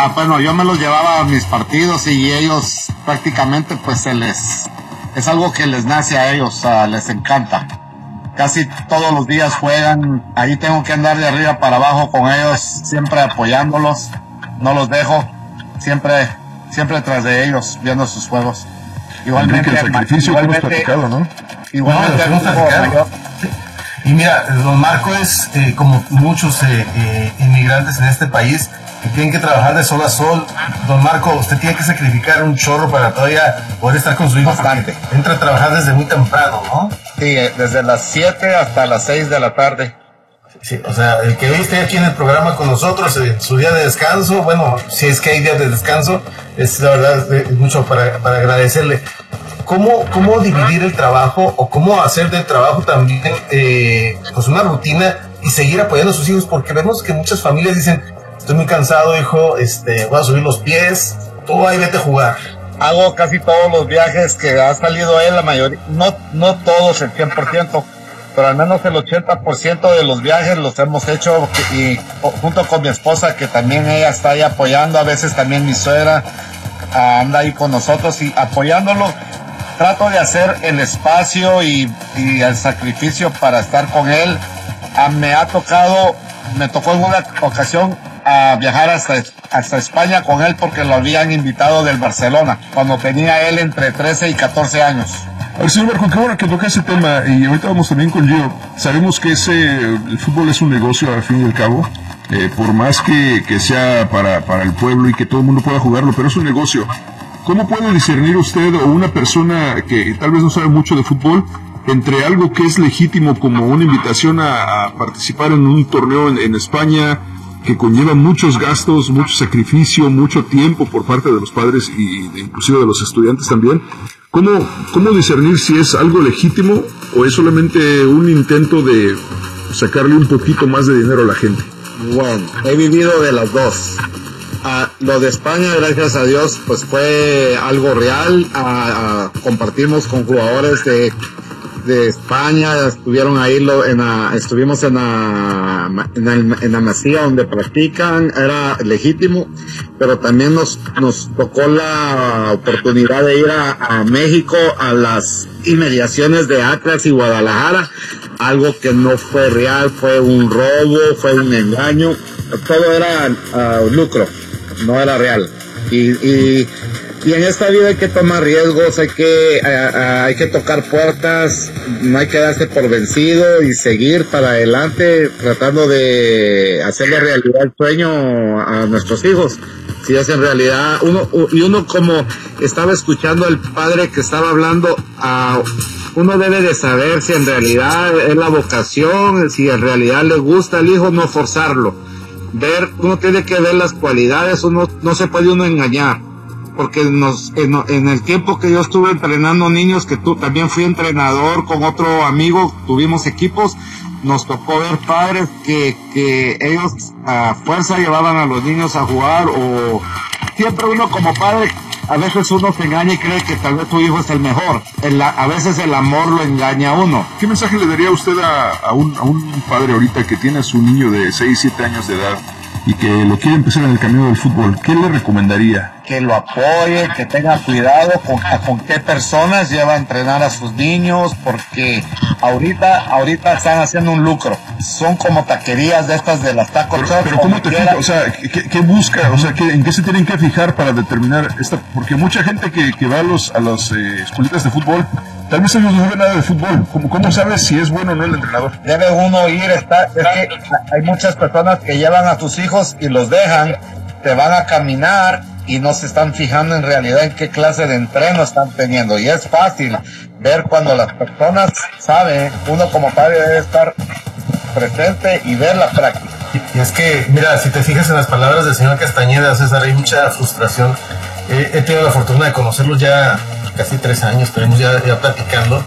Bueno, yo me los llevaba a mis partidos y ellos prácticamente pues es algo que les nace a ellos, les encanta. Casi todos los días juegan, ahí tengo que andar de arriba para abajo con ellos, siempre apoyándolos, no los dejo, siempre tras de ellos, viendo sus juegos. Igualmente el sacrificio que hemos platicado, ¿no? Igualmente y mira, don Marco es como muchos inmigrantes en este país que tienen que trabajar de sol a sol. Don Marco, usted tiene que sacrificar un chorro para todavía poder estar con su hijo. Bastante. Entra a trabajar desde muy temprano, ¿no? Sí, desde las 7 hasta las 6 de la tarde. Sí, o sea, el que viste aquí en el programa con nosotros, su día de descanso, bueno, si es que hay días de descanso, es la verdad es mucho para agradecerle. ¿Cómo dividir el trabajo o cómo hacer del trabajo también pues una rutina y seguir apoyando a sus hijos? Porque vemos que muchas familias dicen, estoy muy cansado, hijo, voy a subir los pies, tú ahí vete a jugar. Hago casi todos los viajes que ha salido él, la mayoría, no todos el 100%, pero al menos el 80% de los viajes los hemos hecho y junto con mi esposa, que también ella está ahí apoyando, a veces también mi suegra anda ahí con nosotros y apoyándolo. Trato de hacer el espacio y el sacrificio para estar con él. Me tocó en una ocasión a viajar hasta España con él porque lo habían invitado del Barcelona, cuando tenía él entre 13 y 14 años. A ver, señor Marco, qué bueno que toca ese tema, y ahorita vamos también con Gio. Sabemos que el fútbol es un negocio al fin y al cabo, por más que sea para el pueblo y que todo el mundo pueda jugarlo, pero es un negocio. ¿Cómo puede discernir usted o una persona que tal vez no sabe mucho de fútbol entre algo que es legítimo como una invitación a participar en un torneo en España que conlleva muchos gastos, mucho sacrificio, mucho tiempo por parte de los padres y inclusive de los estudiantes también? ¿Cómo discernir si es algo legítimo o es solamente un intento de sacarle un poquito más de dinero a la gente? Bueno, he vivido de las dos. Lo de España, gracias a Dios, pues fue algo real. Compartimos con jugadores de España, estuvieron ahí, estuvimos en la Masía donde practican, era legítimo, pero también nos tocó la oportunidad de ir a México, a las inmediaciones de Atlas y Guadalajara, algo que no fue real, fue un robo, fue un engaño, todo era lucro, no era real. Y en esta vida hay que tomar riesgos, hay que tocar puertas, no hay que darse por vencido y seguir para adelante tratando de hacerle realidad el sueño a nuestros hijos. Si es en realidad, uno como estaba escuchando al padre que estaba hablando, uno debe de saber si en realidad es la vocación, si en realidad le gusta al hijo, no forzarlo. Uno tiene que ver las cualidades, no se puede uno engañar. Porque en el tiempo que yo estuve entrenando niños, que también fui entrenador con otro amigo, tuvimos equipos, nos tocó ver padres que ellos a fuerza llevaban a los niños a jugar, o siempre uno como padre, a veces uno se engaña y cree que tal vez tu hijo es el mejor. A veces el amor lo engaña a uno. ¿Qué mensaje le daría usted a un padre ahorita que tiene a su niño de 6, 7 años de edad y que lo quiere empezar en el camino del fútbol? ¿Qué le recomendaría? Que lo apoye, que tenga cuidado con qué personas lleva a entrenar a sus niños, porque ahorita están haciendo un lucro. Son como taquerías de estas de las Taco Shop. Pero ¿cómo te fijas? O sea, ¿qué busca? O sea, ¿en qué se tienen que fijar para determinar esta? Porque mucha gente que va a las escuelitas de fútbol, tal vez ellos no saben nada de fútbol. ¿Cómo sabes si es bueno o no el entrenador? Debe uno ir, es que hay muchas personas que llevan a sus hijos y los dejan, te van a caminar y no se están fijando en realidad en qué clase de entreno están teniendo. Y es fácil ver cuando las personas saben, uno como padre debe estar presente y ver la práctica. Y es que, mira, si te fijas en las palabras del señor Castañeda, César, hay mucha frustración. He tenido la fortuna de conocerlos ya casi 3 años, tenemos ya platicando,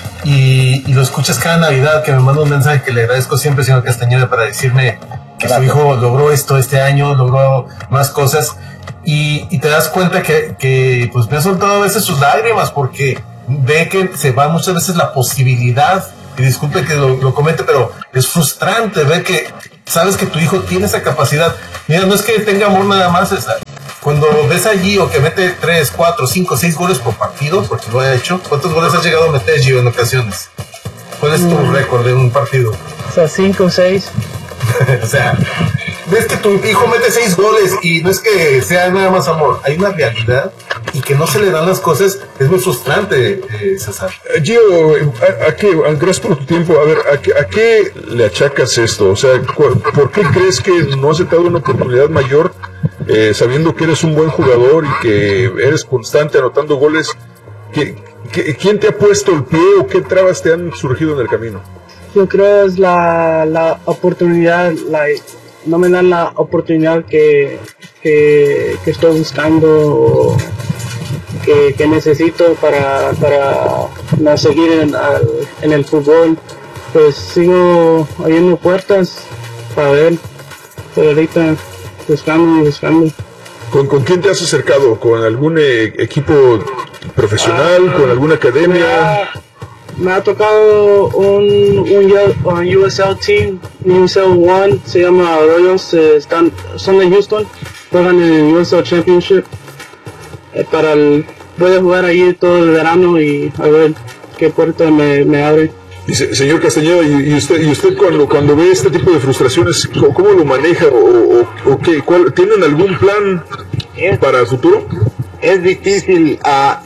y lo escuchas cada Navidad, que me manda un mensaje que le agradezco siempre, señor Castañeda, para decirme que su hijo logró esto este año, logró más cosas, y te das cuenta que pues me ha soltado a veces sus lágrimas, porque ve que se va muchas veces la posibilidad, y disculpe que lo comente, pero es frustrante ver que sabes que tu hijo tiene esa capacidad. Mira, no es que tenga amor nada más, Cuando ves a Gio que mete 3, 4, 5, 6 goles por partido, porque lo ha hecho, ¿cuántos goles has llegado a meter, Gio, en ocasiones? ¿Cuál es tu récord de un partido? O sea, 5 o 6. O sea, ves que tu hijo mete 6 goles y no es que sea nada más amor, hay una realidad y que no se le dan las cosas, es muy frustrante, César. Gio, gracias por tu tiempo. A ver, ¿a qué le achacas esto? O sea, ¿por qué crees que no has dado una oportunidad mayor, sabiendo que eres un buen jugador y que eres constante anotando goles? ¿Quién te ha puesto el pie o qué trabas te han surgido en el camino? Yo creo es la oportunidad, no me dan la oportunidad que estoy buscando o que necesito para no seguir en el fútbol. Pues sigo abriendo puertas para ver, pero ahorita buscando. ¿Con quién te has acercado? ¿Con algún equipo profesional? ¿Con alguna academia? Me ha tocado un USL team, USL One, se llama Royals, son de Houston, juegan en el USL Championship. Voy a jugar ahí todo el verano y a ver qué puerta me abre. Señor Castañeda, ¿y usted cuando ve este tipo de frustraciones, cómo lo maneja o qué? ¿Tienen algún plan para el futuro? Es difícil.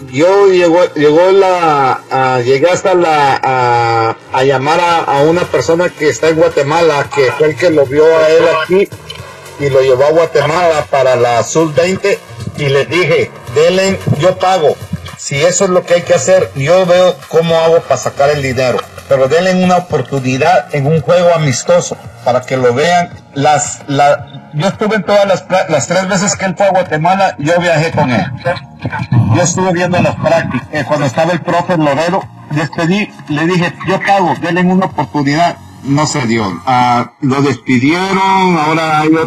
Llegué hasta a llamar a una persona que está en Guatemala, que fue el que lo vio a él aquí y lo llevó a Guatemala para la Sub-20 y les dije, denle, yo pago. Si eso es lo que hay que hacer, yo veo cómo hago para sacar el dinero. Pero denle una oportunidad en un juego amistoso para que lo vean. Yo estuve en todas las 3 veces que él fue a Guatemala, yo viajé con él. Yo estuve viendo las prácticas. Cuando estaba el profe Lorero, le dije, yo pago, denle una oportunidad. No se dio. Lo despidieron, ahora hay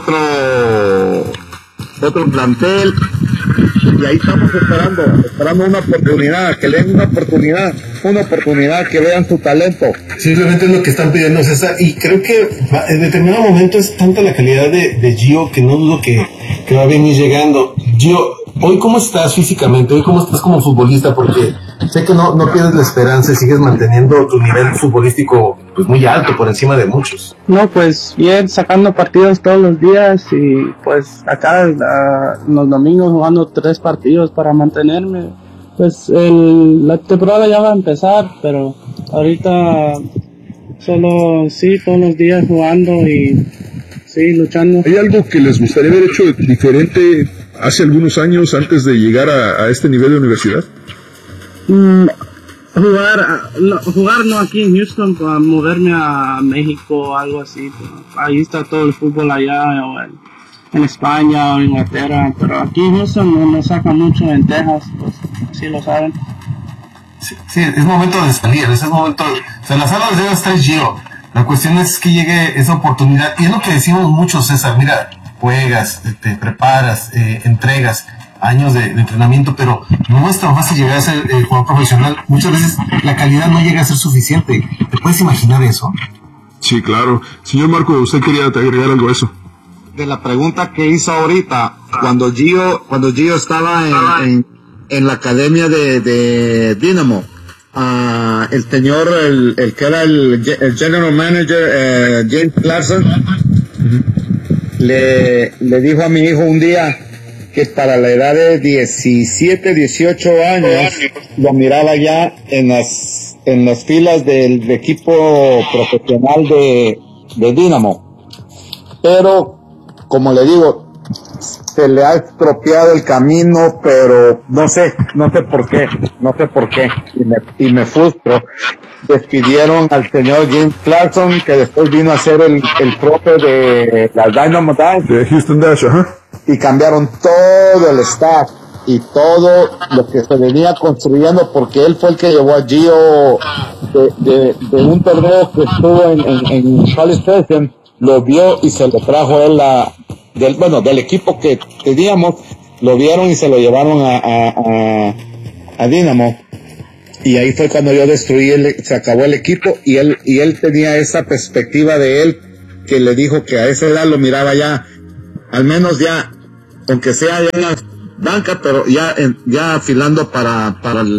otro plantel. Y ahí estamos esperando una oportunidad, que le den una oportunidad, que vean su talento. Simplemente es lo que están pidiendo, César, y creo que en determinado momento es tanta la calidad de Gio que no dudo que va a venir llegando. Gio, hoy ¿cómo estás físicamente? Hoy ¿cómo estás como futbolista? Porque sé que no pierdes la esperanza y sigues manteniendo tu nivel futbolístico pues muy alto, por encima de muchos. No, pues bien, sacando partidos todos los días y pues acá los domingos jugando 3 partidos para mantenerme. Pues la temporada ya va a empezar, pero ahorita solo todos los días jugando y luchando. ¿Hay algo que les gustaría haber hecho diferente hace algunos años antes de llegar a este nivel de universidad? Jugar no aquí en Houston, para moverme a México o algo así. Ahí está todo el fútbol allá, o en España o en Inglaterra, pero aquí en Houston no saca mucho en Texas, pues sí lo saben. Sí, es momento de salir, es momento, o sea, la sala de debe estar Gio. La cuestión es que llegue esa oportunidad, y es lo que decimos mucho, César, mira, juegas, te preparas, entregas años de entrenamiento, pero no es tan fácil llegar a ser jugador profesional. Muchas veces la calidad no llega a ser suficiente. ¿Te puedes imaginar eso? Sí, claro. Señor Marco, ¿usted quería agregar algo a eso? De la pregunta que hizo ahorita, cuando Gio estaba en la academia de Dinamo, el señor, el que era el general manager, James Clarkson, le dijo a mi hijo un día que para la edad de 17, 18 años lo miraba ya en las filas del equipo profesional de Dinamo. Pero, como le digo, se le ha estropeado el camino, pero no sé por qué, y me frustro. Despidieron al señor James Clarkson, que después vino a ser el profe de la Dynamo Dash. De Houston Dash, ajá. Y cambiaron todo el staff y todo lo que se venía construyendo, porque él fue el que llevó a Gio de un torneo que estuvo en College Station, lo vio y se lo trajo él del equipo que teníamos, lo vieron y se lo llevaron a Dinamo. Y ahí fue cuando yo destruí, se acabó el equipo, y él tenía esa perspectiva de él, que le dijo que a esa edad lo miraba ya, al menos ya aunque sea ya en la banca, pero ya afilando para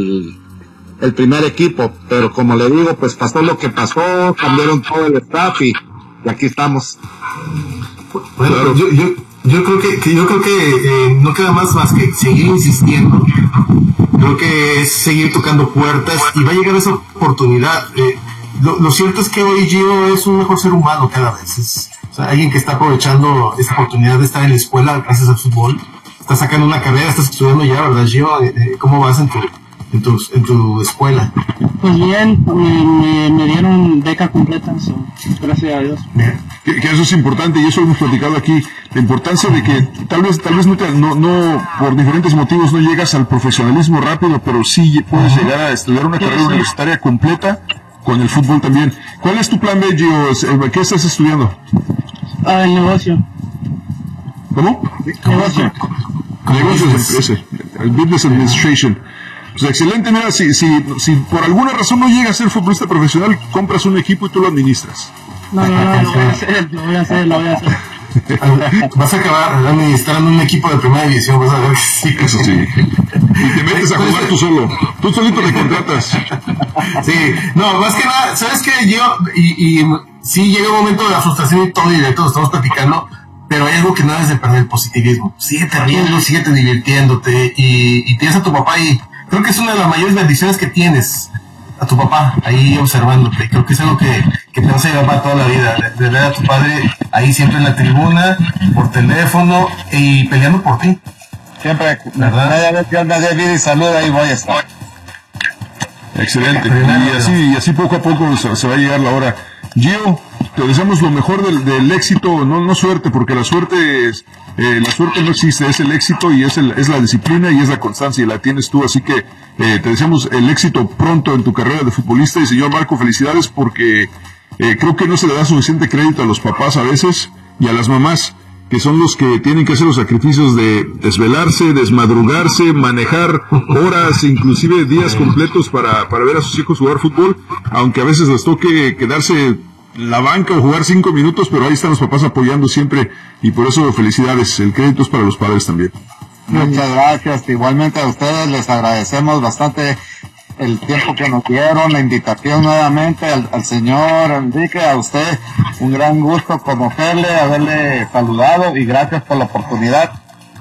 el primer equipo. Pero como le digo, pues pasó lo que pasó, cambiaron todo el staff y aquí estamos. Bueno, claro. yo creo que no queda más que seguir insistiendo. Creo que es seguir tocando puertas y va a llegar esa oportunidad. Lo cierto es que hoy Gio es un mejor ser humano cada vez. O sea, alguien que está aprovechando esta oportunidad de estar en la escuela gracias al fútbol. Estás sacando una carrera, estás estudiando ya, ¿verdad, Gio? ¿Cómo vas en tu escuela? Pues bien, me dieron beca completa, gracias a Dios. Bien. Que eso es importante, y eso lo hemos platicado aquí, la importancia de que tal vez no por diferentes motivos no llegas al profesionalismo rápido, pero sí puedes llegar a estudiar una carrera universitaria completa con el fútbol también. ¿Cuál es tu plan B, Gio? ¿Qué estás estudiando? El negocio. ¿Cómo? Negocio. Negocios, el Business Administration. Pues excelente, mira, si por alguna razón no llegas a ser futbolista profesional, compras un equipo y tú lo administras. No, lo voy a hacer. Vas a acabar administrando un equipo de primera división, vas a ver que sí. Eso sí. Y te metes a jugar tú solo. Tú solito te contratas. Sí, no, más que nada, ¿sabes qué? Yo, y sí llega un momento de la frustración y todo directo, lo estamos platicando, pero hay algo que no debes de perder, el positivismo. Síguete riendo, síguete divirtiéndote, y tienes a tu papá ahí. Creo que es una de las mayores bendiciones que tienes, a tu papá ahí observándote. Creo que es algo que te vas a llevar para toda la vida, de ver a tu padre ahí siempre en la tribuna, por teléfono y peleando por ti. Siempre, ¿verdad? Dios me dé vida y salud, ahí voy a estar. Excelente. Y así poco a poco se va a llegar la hora. Gio, te deseamos lo mejor del éxito, no suerte, porque la suerte no existe, es el éxito y es la disciplina y es la constancia, y la tienes tú, así que te deseamos el éxito pronto en tu carrera de futbolista. Y señor Marco, felicidades, porque creo que no se le da suficiente crédito a los papás a veces y a las mamás, que son los que tienen que hacer los sacrificios de desvelarse, desmadrugarse, manejar horas, inclusive días completos para ver a sus hijos jugar fútbol, aunque a veces les toque quedarse en la banca o jugar 5 minutos, pero ahí están los papás apoyando siempre, y por eso felicidades, el crédito es para los padres también. Muchas gracias, igualmente a ustedes les agradecemos bastante el tiempo que nos dieron, la invitación nuevamente al señor Enrique, a usted, un gran gusto conocerle, haberle saludado, y gracias por la oportunidad.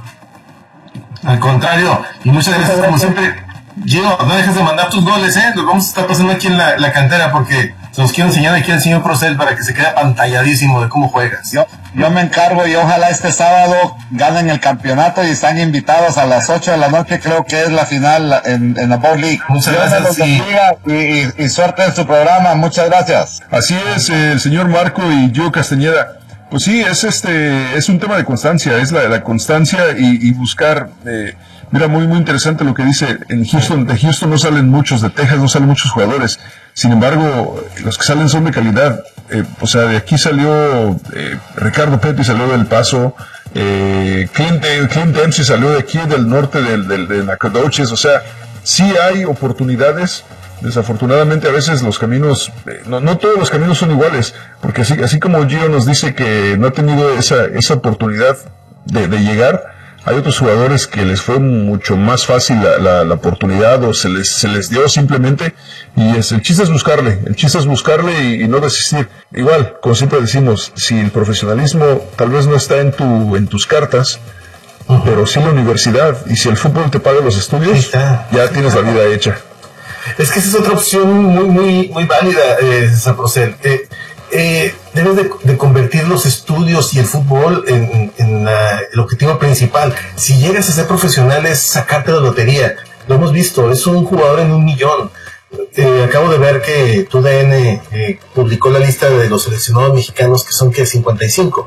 Al contrario, y muchas gracias como siempre. Gio, no dejes de mandar tus goles, los vamos a estar pasando aquí en la cantera, porque se los quiero enseñar aquí al señor Procel para que se quede apantalladísimo de cómo juegas. Yo me encargo, y ojalá este sábado ganen el campeonato y están invitados a las 8 de la noche, creo que es la final en la Bowl League. Muchas gracias. Y suerte en su programa, muchas gracias. Así es, el señor Marco y Gio Castañeda. Pues sí, es un tema de constancia, es la constancia y buscar. Mira, muy interesante lo que dice. En Houston, de Houston no salen muchos, de Texas no salen muchos jugadores. Sin embargo, los que salen son de calidad. O sea, de aquí salió Ricardo Pepi, salió del Paso. Clint Dempsey salió de aquí, del norte de Nacogdoches. O sea, sí hay oportunidades. Desafortunadamente a veces los caminos, no todos los caminos son iguales, porque así como Gio nos dice que no ha tenido esa oportunidad de llegar, hay otros jugadores que les fue mucho más fácil la oportunidad, o se les dio simplemente, y el chiste es buscarle y no desistir. Igual, como siempre decimos, si el profesionalismo tal vez no está en tus cartas, pero sí la universidad, y si el fútbol te paga los estudios, ya tienes la vida hecha. Es que esa es otra opción muy válida, César Procel. Debes de convertir los estudios y el fútbol en el objetivo principal. Si llegas a ser profesional, es sacarte la lotería. Lo hemos visto, es un jugador en 1 millón. Acabo de ver que TUDN publicó la lista de los seleccionados mexicanos, que son 55.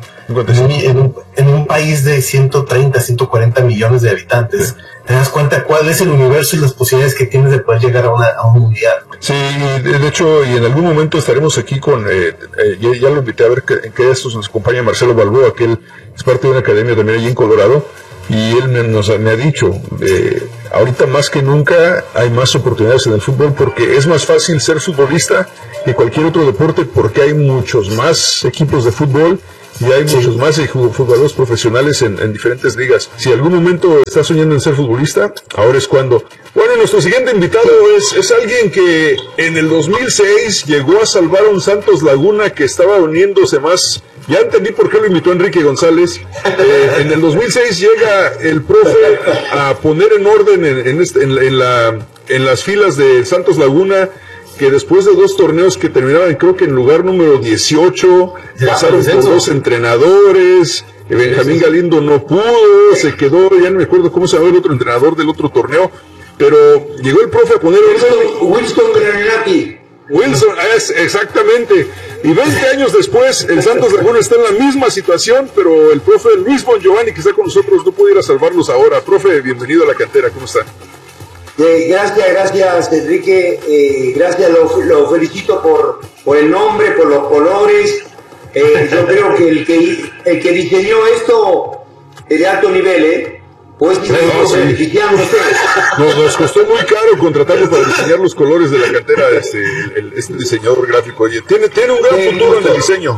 En un país de 130, 140 millones de habitantes. Sí. Te das cuenta cuál es el universo y las posibilidades que tienes de poder llegar a un mundial. Sí, de hecho, y en algún momento estaremos aquí con, ya lo invité a ver en qué estos nos acompaña Marcelo Balboa, que él es parte de una academia también allí en Colorado, y él me ha dicho, ahorita más que nunca hay más oportunidades en el fútbol, porque es más fácil ser futbolista que cualquier otro deporte, porque hay muchos más equipos de fútbol y hay muchos más jugadores profesionales en diferentes ligas. Si algún momento estás soñando en ser futbolista, ahora es cuando. Bueno, nuestro siguiente invitado es alguien que en el 2006 llegó a salvar a un Santos Laguna que estaba uniéndose más. Ya entendí por qué lo invitó Enrique González. En el 2006 llega el profe a poner en orden en las filas de Santos Laguna, que después de 2 torneos que terminaban creo que en lugar número 18, pasaron por 2 entrenadores, Benjamín Galindo no pudo, se quedó, ya no me acuerdo cómo se llama el otro entrenador del otro torneo, pero llegó el profe a poner Wilson Granati. Wilson, exactamente. Y 20 años después, el Santos Laguna está en la misma situación, pero el profe Luis Bongiovanni, que está con nosotros, no pudiera salvarlos ahora. Profe, bienvenido a la cantera, ¿cómo está? Gracias Enrique, gracias, lo felicito por el nombre, por los colores. Yo creo que el que diseñó esto es de alto nivel, pues beneficiando ustedes. Nos costó muy caro contratarlo para diseñar los colores de la cantera, este diseñador gráfico. Oye, tiene un gran futuro en el diseño.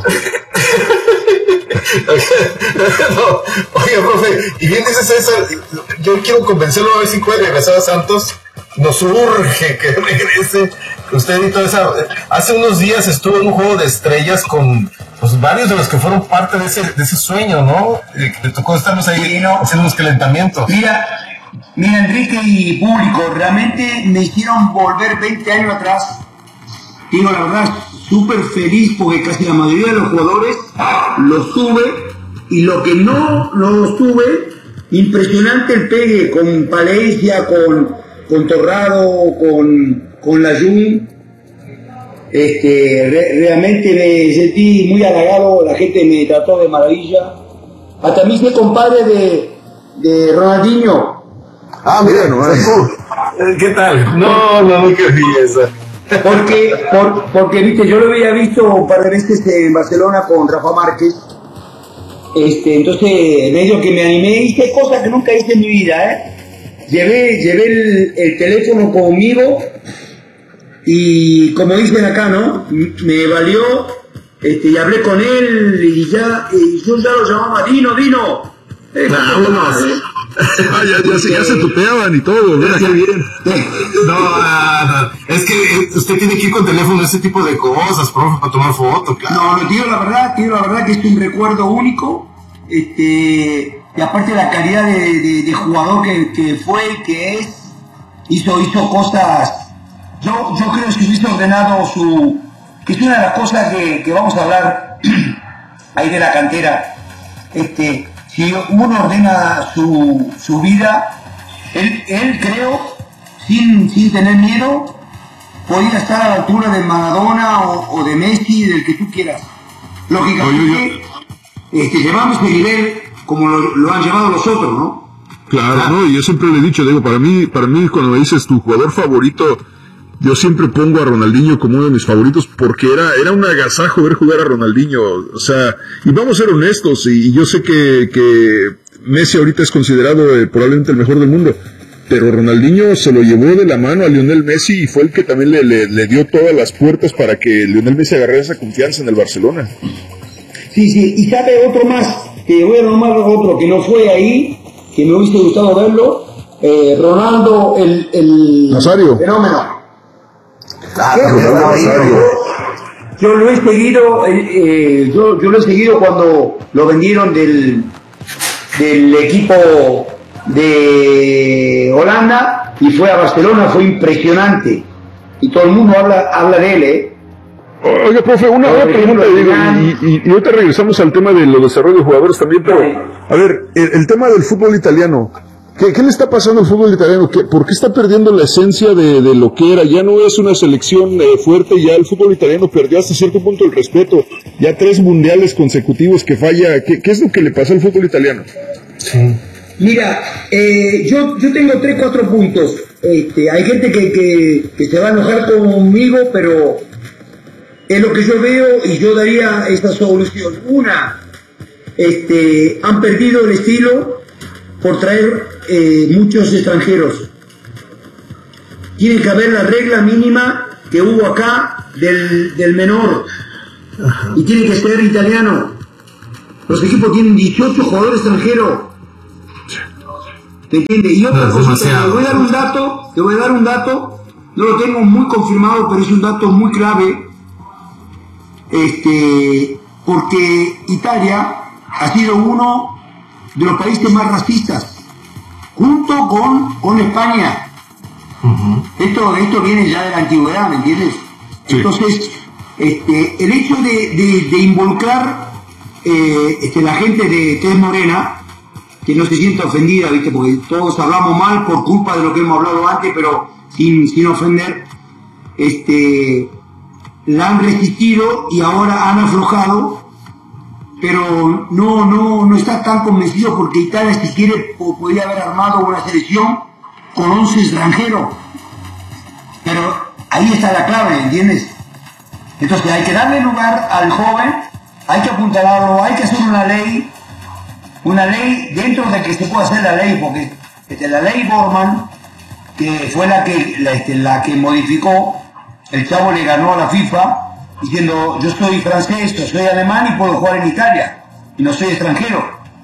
No, oiga, profe, y bien dice César, yo quiero convencerlo a ver si puede regresar a Santos. Nos urge que regrese. Usted y todo eso. Hace unos días estuvo en un juego de estrellas con pues, varios de los que fueron parte de ese sueño, ¿no? Que tocó estarnos ahí haciendo unos calentamientos. Mira, Enrique y público, realmente me hicieron volver 20 años atrás. Digo la verdad, súper feliz porque casi la mayoría de los jugadores los tuve, y lo que no los tuve, impresionante el pegue con Palencia, con Torrado, con Layún. Realmente me sentí muy halagado, la gente me trató de maravilla. Hasta me hice compadre de Ronaldinho. Ah, mira, no, ¿qué tal? No, qué belleza. Porque viste, yo lo había visto un par de veces en Barcelona con Rafa Márquez. Entonces medio que me animé, hice cosas que nunca hice en mi vida, Llevé el teléfono conmigo y como dicen acá, ¿no? Me valió, y hablé con él y yo ya lo llamaba Dino. Ya se tupeaban y todo, ¿verdad? Qué bien. No, es que usted tiene que ir con teléfono, ese tipo de cosas, profe, para tomar fotos, claro. No, le digo la verdad que es un recuerdo único, y aparte la calidad de jugador que fue, que es, hizo cosas, yo creo que se hizo ordenado que es una de las cosas que vamos a hablar ahí de la cantera, si uno ordena su vida, él creo, sin tener miedo, podía estar a la altura de Maradona o de Messi, del que tú quieras. Lógicamente, llevamos el nivel como lo han llevado los otros, ¿no? Claro, no, y yo siempre le he dicho, digo, para mí cuando me dices tu jugador favorito, yo siempre pongo a Ronaldinho como uno de mis favoritos porque era un agasajo ver jugar a Ronaldinho, o sea, y vamos a ser honestos, y yo sé que Messi ahorita es considerado probablemente el mejor del mundo, pero Ronaldinho se lo llevó de la mano a Lionel Messi y fue el que también le dio todas las puertas para que Lionel Messi agarrara esa confianza en el Barcelona. Sí, y sabe otro más, que voy a nombrar otro que no fue ahí, que me hubiese gustado verlo, Ronaldo, el Nazario. Fenómeno. Nazario. Yo lo he seguido, cuando lo vendieron del equipo de Holanda y fue a Barcelona, fue impresionante y todo el mundo habla de él, Oiga, profe, una pregunta, digo, y ahorita regresamos al tema de los desarrollos de jugadores también, pero, a ver, el tema del fútbol italiano, ¿qué le está pasando al fútbol italiano? ¿Por qué está perdiendo la esencia de lo que era? Ya no es una selección fuerte, ya el fútbol italiano perdió hasta cierto punto el respeto, ya 3 mundiales consecutivos que falla, ¿qué es lo que le pasa al fútbol italiano? Sí. Mira, yo tengo 3-4 puntos, hay gente que se va a enojar conmigo, pero es lo que yo veo y yo daría esta solución. Una, han perdido el estilo por traer muchos extranjeros. Tiene que haber la regla mínima que hubo acá del menor. Y tiene que ser italiano. Los equipos tienen 18 jugadores extranjeros. ¿Te entiendes? Y otra cosa, te voy a dar un dato, no lo tengo muy confirmado, pero es un dato muy clave, porque Italia ha sido uno de los países más racistas, junto con España. Uh-huh. Esto viene ya de la antigüedad, ¿me entiendes? Sí. Entonces, el hecho de involucrar la gente de tez morena, que no se sienta ofendida, ¿viste? Porque todos hablamos mal por culpa de lo que hemos hablado antes, pero sin ofender, la han resistido y ahora han aflojado, pero no está tan convencido, porque Italia, si quiere, podría haber armado una selección con 11 extranjeros, pero ahí está la clave, ¿entiendes? Entonces hay que darle lugar al joven, hay que apuntalarlo, hay que hacer una ley dentro de que se pueda hacer la ley, porque la ley Bormann, que fue la que modificó, el chavo le ganó a la FIFA diciendo: yo soy francés, yo soy alemán y puedo jugar en Italia y no soy extranjero.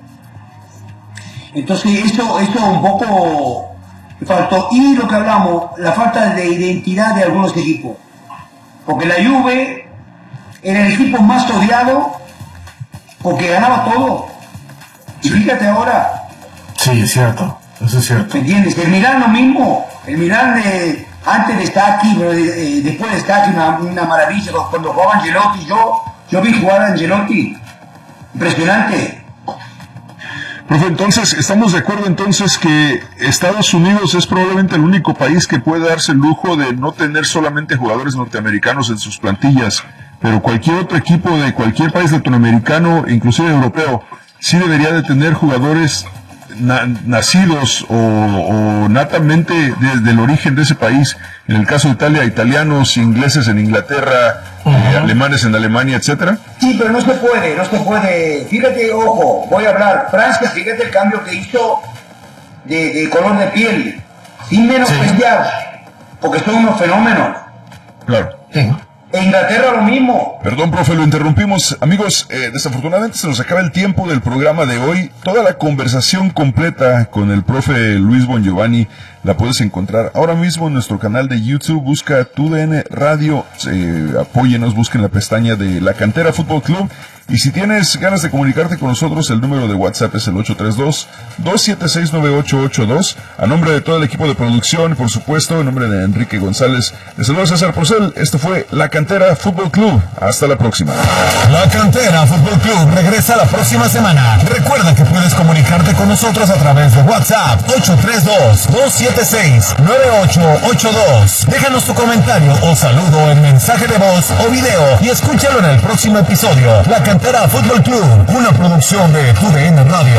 Entonces esto un poco faltó. Y lo que hablamos, la falta de identidad de algunos equipos, porque la Juve era el equipo más odiado porque ganaba todo. Y fíjate ahora. Sí, es cierto, eso es cierto. ¿Me entiendes? El Milán lo mismo. El Milán antes de estar aquí, después de estar aquí, una maravilla. Cuando jugaba Ancelotti, yo vi jugar a Ancelotti. Impresionante. Profe, entonces, ¿estamos de acuerdo entonces que Estados Unidos es probablemente el único país que puede darse el lujo de no tener solamente jugadores norteamericanos en sus plantillas, pero cualquier otro equipo de cualquier país latinoamericano, inclusive europeo, sí debería de tener jugadores nacidos o natamente desde el origen de ese país? En el caso de Italia, italianos, ingleses en Inglaterra, alemanes en Alemania, etcétera. Sí, pero no se puede. Fíjate, ojo, voy a hablar. Francia, fíjate el cambio que hizo de color de piel, sin menospreciar, porque son unos fenómenos. Claro. Sí. En Inglaterra lo mismo. Perdón, profe, lo interrumpimos. Amigos, desafortunadamente se nos acaba el tiempo del programa de hoy. Toda la conversación completa con el profe Luis Bongiovanni la puedes encontrar ahora mismo en nuestro canal de YouTube. Busca TUDN Radio, apóyenos, busca en la pestaña de La Cantera Fútbol Club. Y si tienes ganas de comunicarte con nosotros, el número de WhatsApp es el 832-276-9882. A nombre de todo el equipo de producción, por supuesto, en nombre de Enrique González, les saluda César Porcel. Esto fue La Cantera Fútbol Club. Hasta la próxima. La Cantera Fútbol Club regresa la próxima semana. Recuerda que puedes comunicarte con nosotros a través de WhatsApp 832-276-9882. Déjanos tu comentario o saludo en mensaje de voz o video y escúchalo en el próximo episodio. La Cantera Fútbol Club, una producción de TUDN Radio.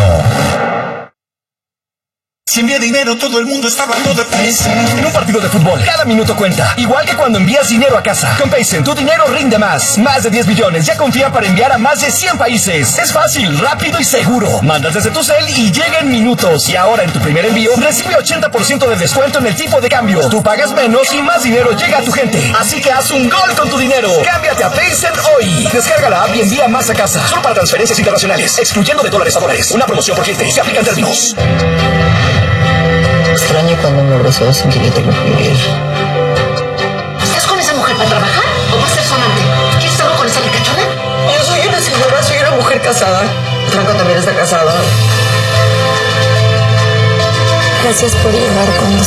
Si envía dinero, todo el mundo está hablando de Paycen. En un partido de fútbol, cada minuto cuenta. Igual que cuando envías dinero a casa. Con Paycen, tu dinero rinde más. Más de 10 billones ya confía para enviar a más de 100 países. Es fácil, rápido y seguro. Mandas desde tu cel y llega en minutos. Y ahora en tu primer envío, recibe 80% de descuento en el tipo de cambio. Tú pagas menos y más dinero llega a tu gente. Así que haz un gol con tu dinero. Cámbiate a Paycen hoy. Descarga la app y envía más a casa. Solo para transferencias internacionales. Excluyendo de dólares a dólares. Una promoción por cliente. Se aplican términos. Extraño cuando me abrazó sin que yo tenga que ir. ¿Estás con esa mujer para trabajar o vas a ser su amante? ¿Quieres algo con esa ricachona? Yo soy una señora, soy una mujer casada. Franco también está casado. Gracias por llegar con